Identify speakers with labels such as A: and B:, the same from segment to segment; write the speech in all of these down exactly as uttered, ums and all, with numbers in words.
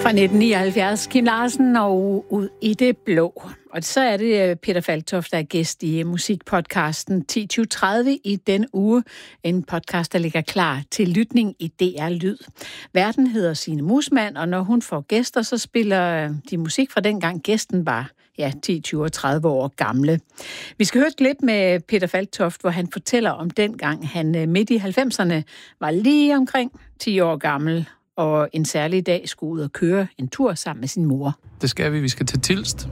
A: Fra nitten nioghalvfjerds, Kim Larsen og Ud i det blå. Og så er det Peter Falktoft, der er gæst i musikpodcasten ti tyve tredive i den uge. En podcast, der ligger klar til lytning i D R Lyd. Værten hedder Signe Musmann, og når hun får gæster, så spiller de musik fra dengang gæsten var ja, ti, tyve og tredive år gamle. Vi skal høre et klip med Peter Falktoft, hvor han fortæller om dengang han midt i halvfemserne var lige omkring ti år gammel, og en særlig dag skulle ud og køre en tur sammen med sin mor.
B: Det skal vi. Vi skal til Tilst.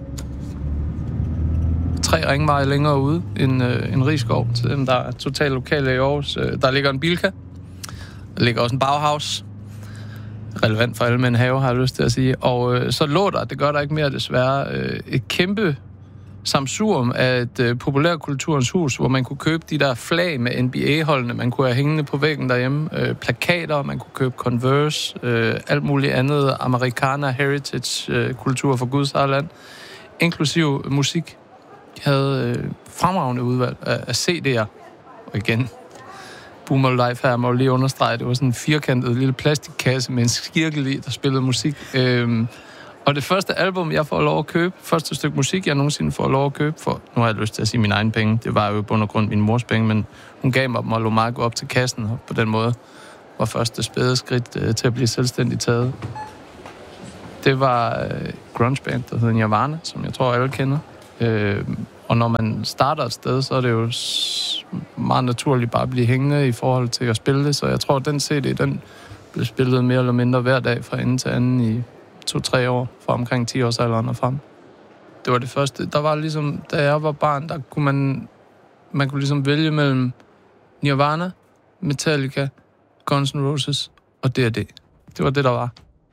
B: Tre ringveje længere ude, en, øh, en Rigskov, til dem, der er totalt lokale i Aarhus. Der ligger en Bilka. Der ligger også en Bauhaus. Relevant for alle med en have, har jeg lyst til at sige. Og øh, så lå der, det gør der ikke mere desværre, øh, et kæmpe samsurum af et øh, populærkulturens hus, hvor man kunne købe de der flag med N B A-holdene, man kunne have hængende på væggen derhjemme, øh, plakater, man kunne købe Converse, øh, alt muligt andet amerikaner, heritage, øh, kultur for Guds eget land, inklusiv musik. De havde øh, fremragende udvalg af, af C D'er. Og igen, Boomer Life her må lige understrege, det var sådan en firkantet lille plastikkasse med en skirkel i, der spillede musik. Øh, Og det første album, jeg får lov at købe, første stykke musik, jeg nogensinde får lov at købe, for nu har jeg lyst til at sige mine egne penge, det var jo i bund og grund min mors penge, men hun gav mig dem og lå meget gå op til kassen, og på den måde var første spæde skridt øh, til at blive selvstændigt taget. Det var øh, grungeband, der hedder Nirvana, som jeg tror alle kender. Øh, og når man starter et sted, så er det jo meget naturligt bare at blive hængende i forhold til at spille det, så jeg tror, at den C D, den blev spillet mere eller mindre hver dag fra ende til anden i to-tre år, fra omkring ti års alderen og frem. Det var det første. Der var ligesom, da jeg var barn, der kunne man, man kunne ligesom vælge mellem Nirvana, Metallica, Guns N' Roses og D og D. Det var det, der var.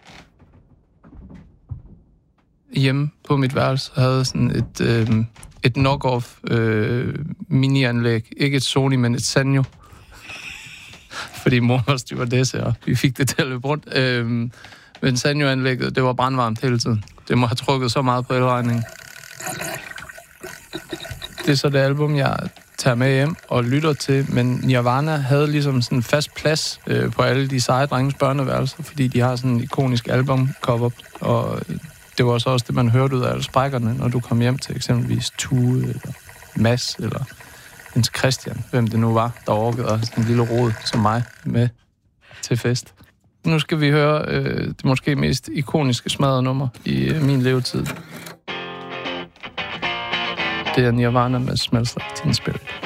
B: Hjemme på mit værelse havde sådan et, øh, et knock-off øh, mini-anlæg. Ikke et Sony, men et Sanyo. Fordi mor var stewardesse, og vi fik det til at løbe rundt. Øh, Men Sanyo-anlægget, det var brandvarmt hele tiden. Det må have trukket så meget på elregningen. Det er så det album, jeg tager med hjem og lytter til, men Nirvana havde ligesom sådan en fast plads øh, på alle de seje drenges børneværelser, fordi de har sådan en ikonisk albumcover, og det var så også det, man hørte ud af alle sprækkerne, når du kom hjem til eksempelvis Tue, eller Mads, eller Jens Christian, hvem det nu var, der orkede sådan en lille rod som mig med til fest. Nu skal vi høre øh, det måske mest ikoniske smadrenummer i øh, min levetid. Det er Nirvana med Smells Like Teen Spirit.